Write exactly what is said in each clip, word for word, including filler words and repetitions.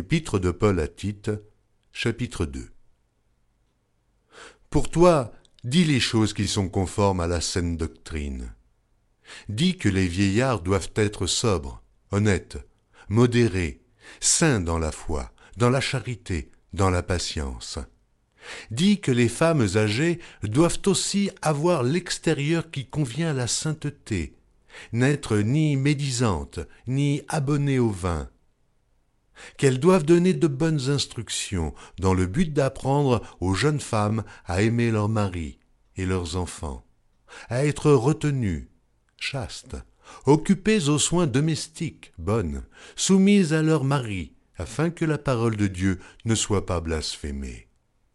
Épître de Paul à Tite, chapitre deux. Pour toi, dis les choses qui sont conformes à la saine doctrine. Dis que les vieillards doivent être sobres, honnêtes, modérés, saints dans la foi, dans la charité, dans la patience. Dis que les femmes âgées doivent aussi avoir l'extérieur qui convient à la sainteté, n'être ni médisantes, ni abonnées au vin, qu'elles doivent donner de bonnes instructions dans le but d'apprendre aux jeunes femmes à aimer leurs maris et leurs enfants, à être retenues, chastes, occupées aux soins domestiques, bonnes, soumises à leurs maris, afin que la parole de Dieu ne soit pas blasphémée.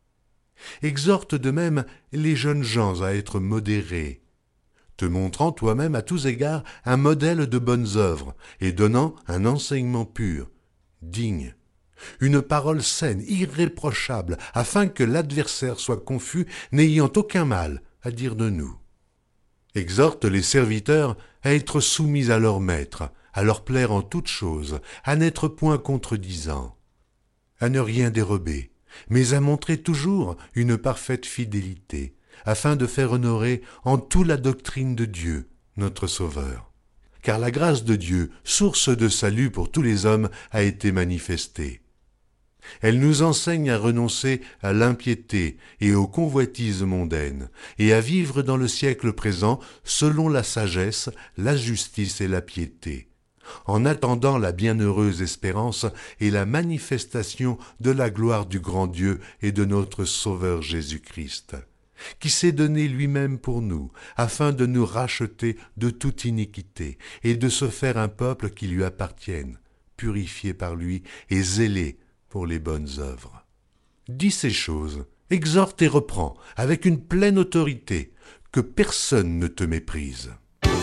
Exhorte de même les jeunes gens à être modérés, te montrant toi-même à tous égards un modèle de bonnes œuvres et donnant un enseignement pur, digne, une parole saine, irréprochable, afin que l'adversaire soit confus, n'ayant aucun mal à dire de nous. Exhorte les serviteurs à être soumis à leur maître, à leur plaire en toutes choses, à n'être point contredisants, à ne rien dérober, mais à montrer toujours une parfaite fidélité, afin de faire honorer en tout la doctrine de Dieu, notre Sauveur. Car la grâce de Dieu, source de salut pour tous les hommes, a été manifestée. Elle nous enseigne à renoncer à l'impiété et aux convoitises mondaines, et à vivre dans le siècle présent selon la sagesse, la justice et la piété, en attendant la bienheureuse espérance et la manifestation de la gloire du grand Dieu et de notre Sauveur Jésus-Christ, qui s'est donné lui-même pour nous, afin de nous racheter de toute iniquité, et de se faire un peuple qui lui appartienne, purifié par lui et zélé pour les bonnes œuvres. Dis ces choses, exhorte et reprends, avec une pleine autorité, que personne ne te méprise.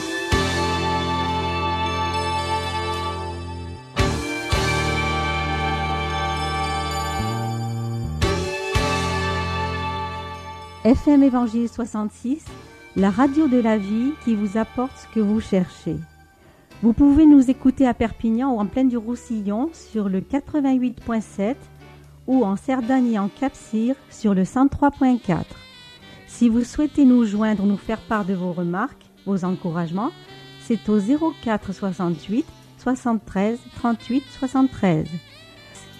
F M Évangile soixante-six, la radio de la vie qui vous apporte ce que vous cherchez. Vous pouvez nous écouter à Perpignan ou en Plaine du Roussillon sur le quatre-vingt-huit point sept ou en Cerdagne et en Cap-Cyr sur le cent trois point quatre. Si vous souhaitez nous joindre ou nous faire part de vos remarques, vos encouragements, c'est au zéro quatre soixante-huit soixante-treize trente-huit soixante-treize.